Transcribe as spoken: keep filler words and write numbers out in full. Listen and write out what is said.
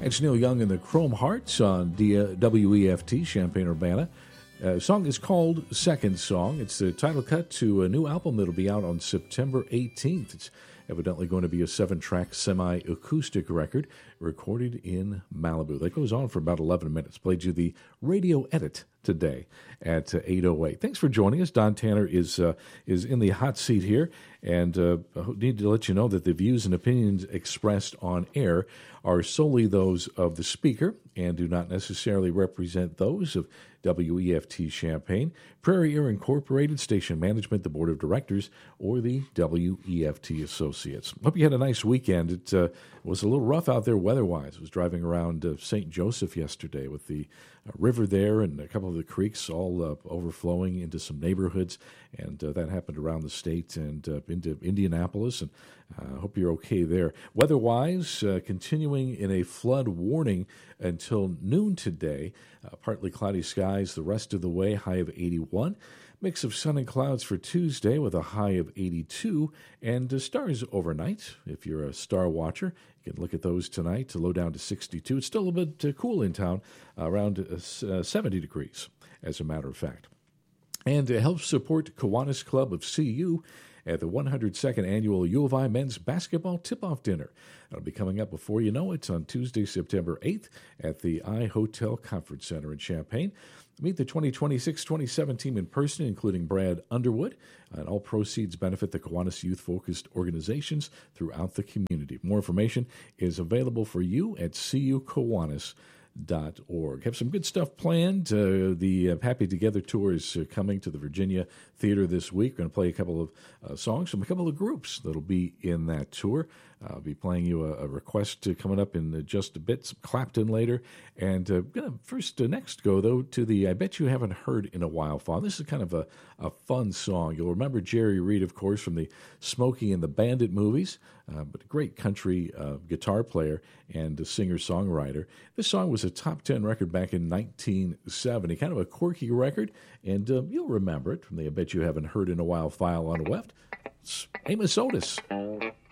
It's Neil Young and the Chrome Hearts on W E F T, Champaign-Urbana. The uh, song is called Second Song. It's the title cut to a new album that'll be out on September eighteenth. It's evidently going to be a seven-track semi-acoustic record recorded in Malibu. That goes on for about eleven minutes. Played you the radio edit today at uh, eight oh eight. Thanks for joining us. Don Tanner is uh, is in the hot seat here, and uh, I need to let you know that the views and opinions expressed on air are solely those of the speaker and do not necessarily represent those of W E F T Champaign, Prairie Air Incorporated, station management, the board of directors, or the W E F T Associates. Hope you had a nice weekend. It uh, was a little rough out there weather-wise. I was driving around uh, Saint Joseph yesterday with the uh, river there and a couple of the creeks all uh, overflowing into some neighborhoods, and uh, that happened around the state and uh, into Indianapolis, and I uh, hope you're okay there. Weather-wise, uh, continuing in a flood warning until noon today. Uh, partly cloudy skies the rest of the way, high of eighty-one. Mix of sun and clouds for Tuesday with a high of eighty-two. And uh, stars overnight. If you're a star watcher, you can look at those tonight, low down to sixty-two. It's still a bit uh, cool in town, uh, around uh, uh, seventy degrees, as a matter of fact. And to help support Kiwanis Club of C U at the one hundred second Annual U of I Men's Basketball Tip-Off Dinner. That'll be coming up before you know it on Tuesday, September eighth at the I Hotel Conference Center in Champaign. Meet the twenty twenty-six twenty-seven team in person, including Brad Underwood, and all proceeds benefit the Kiwanis youth-focused organizations throughout the community. More information is available for you at c u kiwanis dot org. Have some good stuff planned. Uh, the uh, Happy Together tour is uh, coming to the Virginia Theater this week. We're going to play a couple of uh, songs from a couple of groups that'll be in that tour. I'll be playing you a, a request uh, coming up in uh, just a bit, some Clapton later. And uh, going to first uh, next go, though, to the I Bet You Haven't Heard in a While Fall. This is kind of a, a fun song. You'll remember Jerry Reed, of course, from the Smokey and the Bandit movies, uh, but a great country uh, guitar player and a singer-songwriter. This song was a top ten record back in nineteen seventy, kind of a quirky record, and uh, you'll remember it from the I Bet You Haven't Heard in a While file on the left. It's Amos Otis.